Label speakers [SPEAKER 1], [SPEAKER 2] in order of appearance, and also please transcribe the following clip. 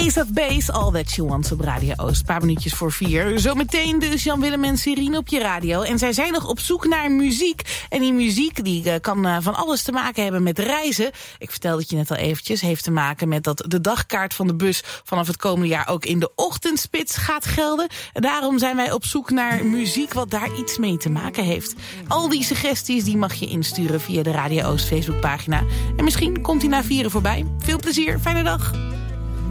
[SPEAKER 1] Ace of Base, All That She Wants op Radio Oost. Een paar minuutjes voor 4. Zometeen dus Jan-Willem en Serine op je radio. En zij zijn nog op zoek naar muziek. En die muziek die kan van alles te maken hebben met reizen. Ik vertelde het je net al eventjes. Heeft te maken met dat de dagkaart van de bus vanaf het komende jaar ook in de ochtendspits gaat gelden. En daarom zijn wij op zoek naar muziek wat daar iets mee te maken heeft. Al die suggesties die mag je insturen via de Radio Oost Facebookpagina. En misschien komt hij na 4 voorbij. Veel plezier, fijne dag.